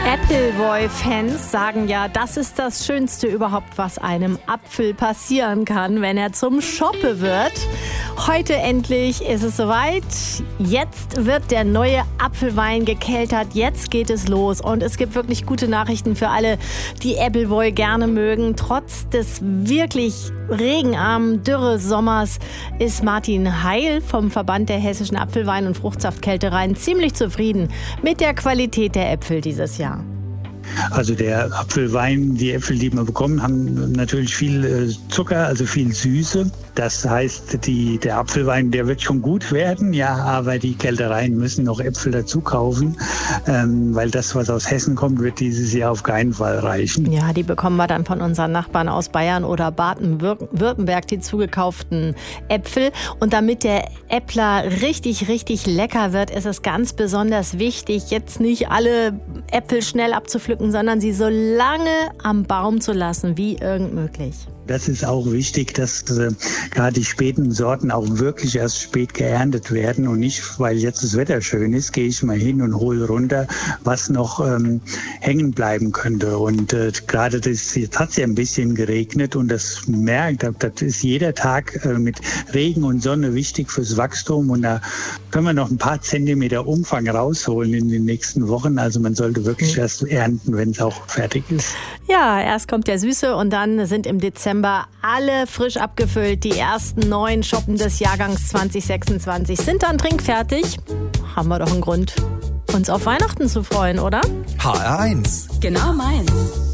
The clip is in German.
Appleboy-Fans sagen ja, das ist das Schönste überhaupt, was einem Apfel passieren kann, wenn er zum Schoppe wird. Heute endlich ist es soweit. Jetzt wird der neue Apfelwein gekeltert. Jetzt geht es los. Und es gibt wirklich gute Nachrichten für alle, die Appleboy gerne mögen. Trotz des wirklich regenarmen Dürresommers ist Martin Heil vom Verband der hessischen Apfelwein- und Fruchtsaftkältereien ziemlich zufrieden mit der Qualität der Äpfel dieses Jahr. Also der Apfelwein, die Äpfel, die wir bekommen, haben natürlich viel Zucker, also viel Süße. Das heißt, der Apfelwein, der wird schon gut werden, ja, aber die Kältereien müssen noch Äpfel dazu kaufen, weil das, was aus Hessen kommt, wird dieses Jahr auf keinen Fall reichen. Ja, die bekommen wir dann von unseren Nachbarn aus Bayern oder Baden-Württemberg, die zugekauften Äpfel. Und damit der Äppler richtig, richtig lecker wird, ist es ganz besonders wichtig, jetzt nicht alle Äpfel schnell abzupflücken, sondern sie so lange am Baum zu lassen, wie irgend möglich. Das ist auch wichtig, dass gerade die späten Sorten auch wirklich erst spät geerntet werden und nicht, weil jetzt das Wetter schön ist, gehe ich mal hin und hole runter, was noch hängen bleiben könnte. Und gerade jetzt hat es ja ein bisschen geregnet und das ist jeder Tag mit Regen und Sonne wichtig fürs Wachstum und da können wir noch ein paar Zentimeter Umfang rausholen in den nächsten Wochen. Also man sollte wirklich erst ernten, wenn es auch fertig ist. Ja, erst kommt der Süße und dann sind im Dezember alle frisch abgefüllt. Die ersten 9 Schoppen des Jahrgangs 2026 sind dann trinkfertig. Haben wir doch einen Grund, uns auf Weihnachten zu freuen, oder? HR1. Genau meins.